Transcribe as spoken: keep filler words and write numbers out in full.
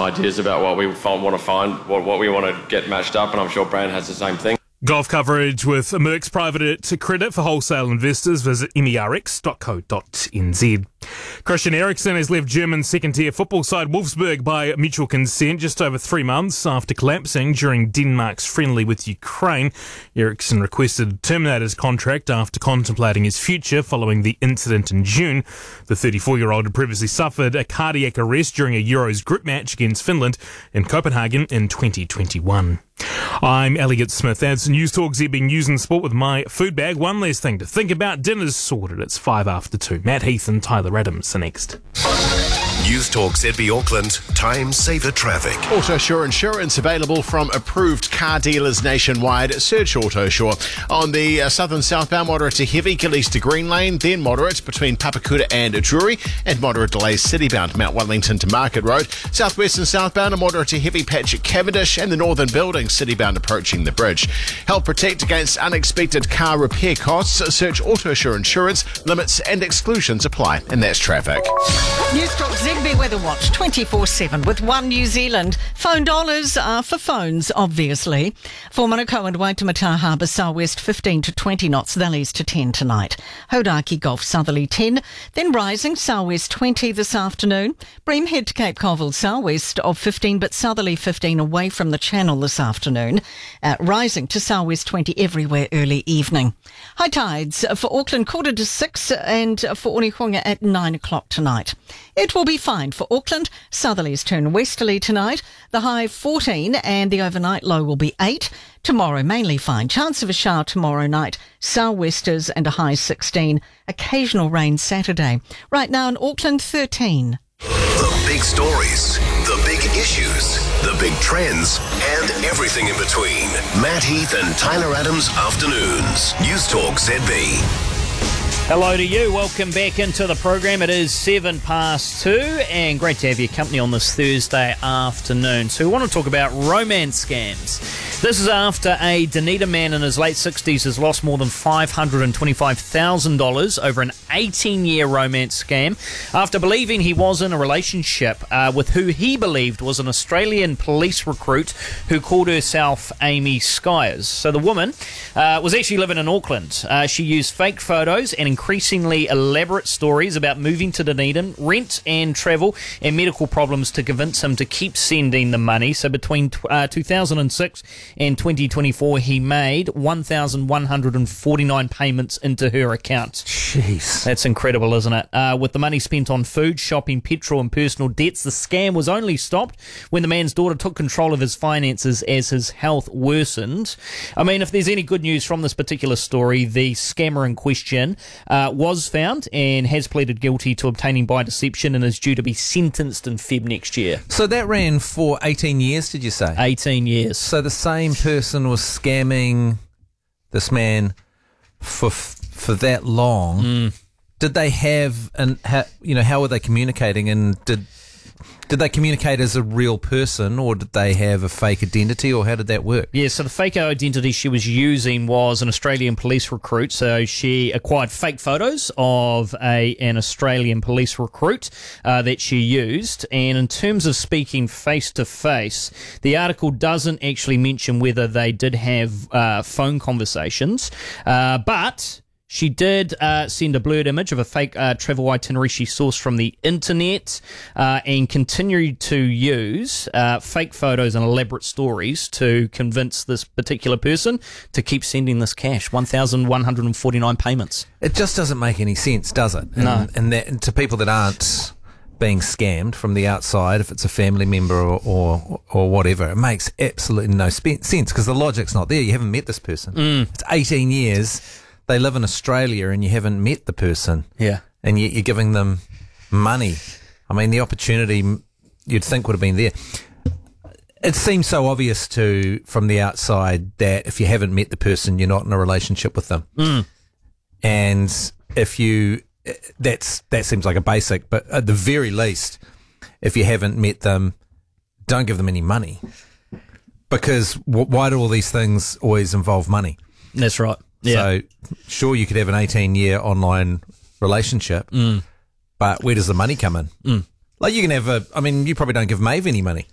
ideas about what we want to find, what, what we want to get matched up, and I'm sure Brand has the same thing. Golf coverage with Merck's private credit for wholesale investors. Visit M E R X dot co dot n z. Christian Eriksen has left German second-tier football side Wolfsburg by mutual consent just over three months after collapsing during Denmark's friendly with Ukraine. Eriksen requested to terminate his contract after contemplating his future following the incident in June. The thirty-four-year-old had previously suffered a cardiac arrest during a Euros group match against Finland in Copenhagen in twenty twenty-one. I'm Elliot Smith. That's News Talk Z B News and Sport with my food bag. One less thing to think about. Dinner's sorted. It's five after two. Matt Heath and Tyler Adams are next. News Talk Z B Auckland, time saver traffic. Autosure insurance available from approved car dealers nationwide. Search Autosure. On the uh, southern southbound, moderate to heavy, Gillies to Green Lane, then moderate between Papakuta and Drury, and moderate delays citybound, Mount Wellington to Market Road. Southwest and southbound, a moderate to heavy patch at Cavendish, and the northern building, citybound approaching the bridge. Help protect against unexpected car repair costs. Search Autosure insurance. Limits and exclusions apply, and that's traffic. News Talk Z B Weather Watch twenty-four seven with One New Zealand. Phone dollars are for phones, obviously. For Manukau and Waitemata Harbour, southwest fifteen to twenty knots, valleys to ten tonight. Hodaki Gulf southerly ten, then rising southwest twenty this afternoon. Bream head to Cape Colville southwest of fifteen, but southerly fifteen away from the channel this afternoon. Uh, rising to southwest twenty everywhere early evening. High tides for Auckland quarter to six and for Onehunga at nine o'clock tonight. It will be fine for Auckland. Southerlies turn westerly tonight. The high fourteen and the overnight low will be eight. Tomorrow mainly fine. Chance of a shower tomorrow night. Southwesters and a high sixteen. Occasional rain Saturday. Right now in Auckland, thirteen. The big stories, the big issues, the big trends, and everything in between. Matt Heath and Tyler Adams Afternoons. News Talk Z B. Hello to you. Welcome back into the program. It is seven past two, and great to have your company on this Thursday afternoon. So we want to talk about romance scams. This is after a Dunedin man in his late sixties has lost more than five hundred twenty-five thousand dollars over an eighteen-year romance scam after believing he was in a relationship uh, with who he believed was an Australian police recruit who called herself Amy Skyers. So the woman uh, was actually living in Auckland. Uh, she used fake photos and increasingly elaborate stories about moving to Dunedin, rent and travel, and medical problems to convince him to keep sending the money. So between uh, two thousand six and twenty twenty-four, he made one thousand one hundred forty-nine payments into her account. Jeez. That's incredible, isn't it? Uh, with the money spent on food, shopping, petrol and personal debts, the scam was only stopped when the man's daughter took control of his finances as his health worsened. I mean, if there's any good news from this particular story, the scammer in question Uh, was found and has pleaded guilty to obtaining by deception and is due to be sentenced in February next year. So that ran for eighteen years, did you say? eighteen years. So the same person was scamming this man for for that long. Mm. Did they have, and ha, you know, how were they communicating, and did did they communicate as a real person, or did they have a fake identity, or how did that work? Yeah, so the fake identity she was using was an Australian police recruit. So she acquired fake photos of a an Australian police recruit uh, that she used. And in terms of speaking face to face, the article doesn't actually mention whether they did have uh, phone conversations, uh, but she did uh, send a blurred image of a fake uh, travel itinerary she sourced from the internet uh, and continued to use uh, fake photos and elaborate stories to convince this particular person to keep sending this cash, one thousand one hundred forty-nine payments. It just doesn't make any sense, does it? No. And, and, that, and to people that aren't being scammed from the outside, if it's a family member or or, or whatever, it makes absolutely no spe- sense because the logic's not there. You haven't met this person. Mm. It's eighteen years. They live in Australia and you haven't met the person. Yeah. And yet you're giving them money. I mean, the opportunity you'd think would have been there. It seems so obvious to, from the outside, that if you haven't met the person, you're not in a relationship with them. Mm. And if you, that's, that seems like a basic, but at the very least, if you haven't met them, don't give them any money. Because w- why do all these things always involve money? That's right. Yeah. So, sure, you could have an eighteen-year online relationship, mm. but where does the money come in? Mm. Like, you can have a, I mean, you probably don't give Maeve any money.